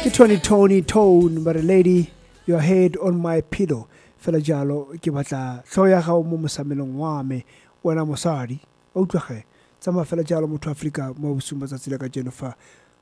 Tony Tone, but a lady, your head on my pillow. Fela jalo ke batla hloho ya gago mo mosamelong wa me wena mosadi o utlwa ge tsama fela jalo motho Afrika mo bosuma tsa tsela ka Jennifer